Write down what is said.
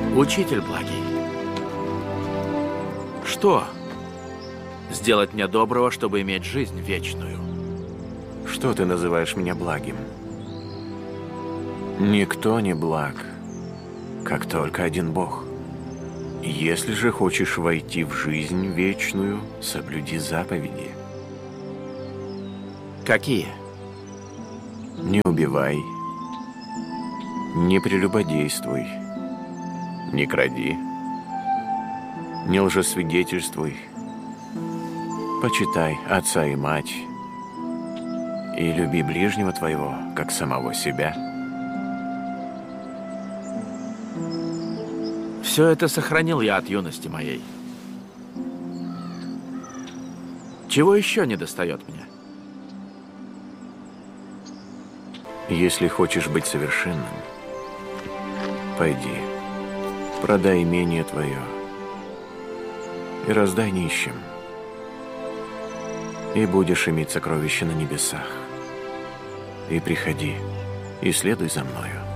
Учитель благий, что сделать мне доброго, чтобы иметь жизнь вечную? Что ты называешь меня благим? Никто не благ, как только один Бог. Если же хочешь войти в жизнь вечную, соблюди заповеди. Какие? Не убивай, не прелюбодействуй, не кради, не лжесвидетельствуй, почитай отца и мать и люби ближнего твоего, как самого себя. Все это сохранил я от юности моей. Чего еще недостает мне? Если хочешь быть совершенным, пойди, продай имение твое и раздай нищим, и будешь иметь сокровища на небесах. И приходи, и следуй за мною.